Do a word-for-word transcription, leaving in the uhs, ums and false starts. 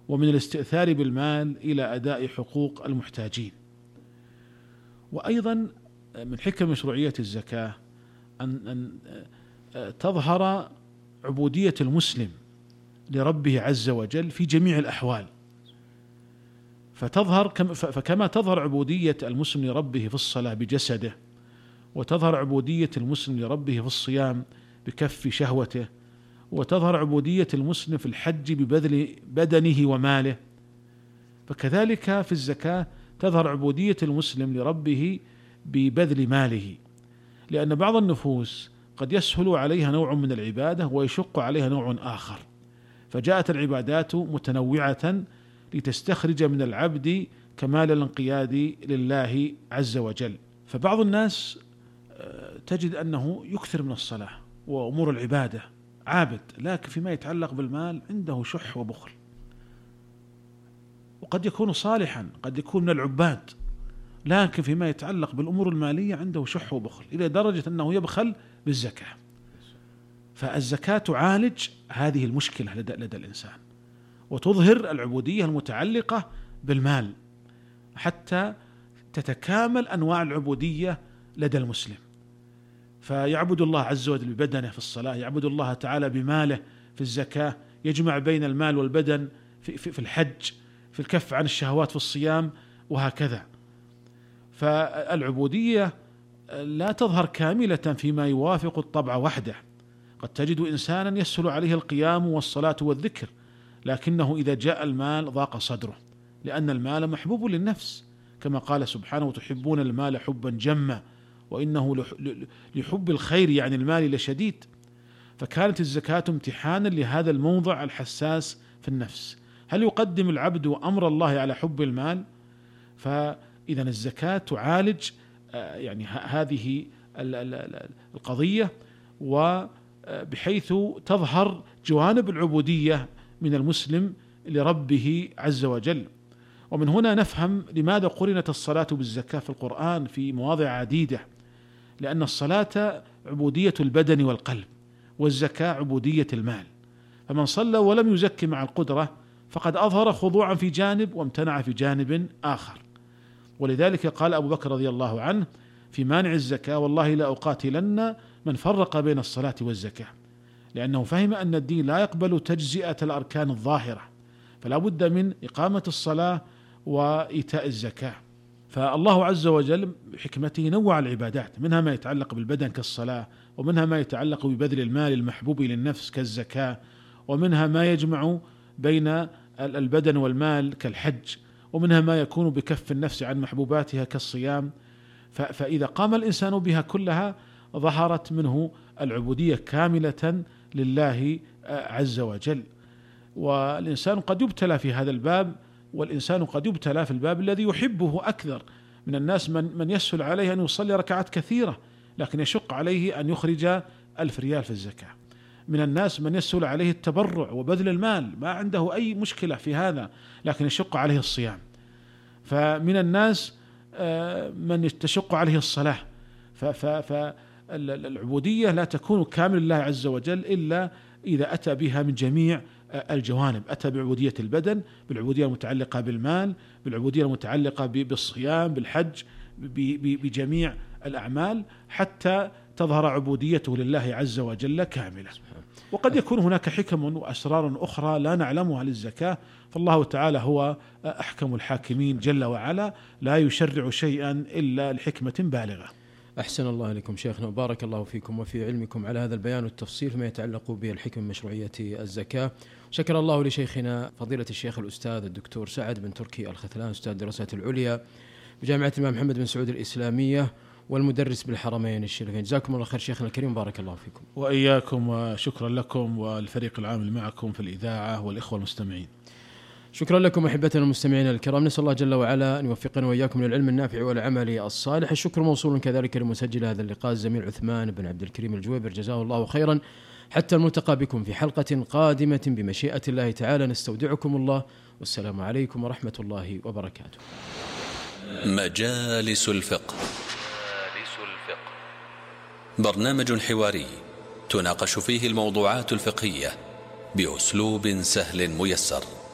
ومن الاستئثار بالمال إلى أداء حقوق المحتاجين. وأيضا من حكم مشروعية الزكاة أن تظهر عبودية المسلم لربه عز وجل في جميع الأحوال، فتظهر فكما تظهر عبودية المسلم لربه في الصلاة بجسده، وتظهر عبودية المسلم لربه في الصيام بكف شهوته، وتظهر عبودية المسلم في الحج ببذل بدنه وماله، فكذلك في الزكاة تظهر عبودية المسلم لربه ببذل ماله، لأن بعض النفوس قد يسهل عليها نوع من العبادة ويشق عليها نوع آخر، فجاءت العبادات متنوعة لتستخرج من العبد كمال الانقياد لله عز وجل. فبعض الناس تجد أنه يكثر من الصلاة وأمور العبادة عابد، لكن فيما يتعلق بالمال عنده شح وبخل، وقد يكون صالحا، قد يكون من العباد، لكن فيما يتعلق بالأمور المالية عنده شح وبخل إلى درجة أنه يبخل بالزكاة. فالزكاة تعالج هذه المشكلة لدى, لدى الإنسان، وتظهر العبودية المتعلقة بالمال حتى تتكامل أنواع العبودية لدى المسلم، فيعبد الله عز وجل ببدنه في الصلاة، يعبد الله تعالى بماله في الزكاة، يجمع بين المال والبدن في, في, في الحج، في الكف عن الشهوات في الصيام، وهكذا. فالعبودية لا تظهر كاملة فيما يوافق الطبع وحده، قد تجد إنسانا يسهل عليه القيام والصلاة والذكر، لكنه إذا جاء المال ضاق صدره، لأن المال محبوب للنفس، كما قال سبحانه: وتحبون المال حبا جما وإنه لحب الخير يعني المال لشديد. فكانت الزكاة امتحانا لهذا الموضع الحساس في النفس، هل يقدم العبد أمر الله على حب المال؟ فإذا الزكاة تعالج يعني هذه القضية، وبحيث تظهر جوانب العبودية من المسلم لربه عز وجل. ومن هنا نفهم لماذا قرنت الصلاة بالزكاة في القرآن في مواضع عديدة، لأن الصلاة عبودية البدن والقلب، والزكاة عبودية المال، فمن صلى ولم يزكي مع القدرة فقد أظهر خضوعا في جانب وامتنع في جانب آخر. ولذلك قال أبو بكر رضي الله عنه في مانع الزكاة: والله لا أقاتلن من فرق بين الصلاة والزكاة، لأنه فهم أن الدين لا يقبل تجزئة الأركان الظاهرة، فلا بد من إقامة الصلاة وإيتاء الزكاة. فالله عز وجل بحكمته نوع العبادات، منها ما يتعلق بالبدن كالصلاة، ومنها ما يتعلق ببذل المال المحبوب للنفس كالزكاة، ومنها ما يجمع بين البدن والمال كالحج، ومنها ما يكون بكف النفس عن محبوباتها كالصيام. فإذا قام الإنسان بها كلها ظهرت منه العبودية كاملة لله عز وجل. والإنسان قد يبتلى في هذا الباب، والإنسان قد يبتلى في الباب الذي يحبه أكثر. من الناس من, من يسهل عليه أن يصلي ركعات كثيرة لكن يشق عليه أن يخرج ألف ريال في الزكاة. من الناس من يسهل عليه التبرع وبذل المال، ما عنده أي مشكلة في هذا، لكن يشق عليه الصيام. فمن الناس من تشق عليه الصلاة. فالعبودية لا تكون كامل لله عز وجل إلا إذا أتى بها من جميع الجوانب، أتى بعبودية البدن، بالعبودية المتعلقة بالمال، بالعبودية المتعلقة بالصيام، بالحج، بجميع الأعمال، حتى تظهر عبوديته لله عز وجل كاملة. وقد يكون هناك حكم وأسرار أخرى لا نعلمها للزكاة، فالله تعالى هو أحكم الحاكمين جل وعلا، لا يشرع شيئا إلا لحكمة بالغة. أحسن الله إليكم شيخنا، وبارك الله فيكم وفي علمكم على هذا البيان والتفصيل فيما يتعلق بالحكم مشروعية الزكاة. شكر الله لشيخنا فضيلة الشيخ الأستاذ الدكتور سعد بن تركي الختلان، أستاذ الدراسات العليا بجامعة الإمام محمد بن سعود الإسلامية والمدرس بالحرمين الشريفين. جزاكم الله خير شيخنا الكريم، بارك الله فيكم. وإياكم، وشكرا لكم والفريق العامل معكم في الإذاعة والإخوة المستمعين. شكرا لكم أحبتنا المستمعين الكرام، نسأل الله جل وعلا أن يوفقنا وإياكم للعلم النافع والعمل الصالح. الشكر موصول كذلك لمسجل هذا اللقاء الزميل عثمان بن عبد الكريم الجويبر، جزاه الله خيرا. حتى الملتقى بكم في حلقة قادمة بمشيئة الله تعالى، نستودعكم الله، والسلام عليكم ورحمة الله وبركاته. مجالس الفقه، برنامج حواري تناقش فيه الموضوعات الفقهية بأسلوب سهل ميسر.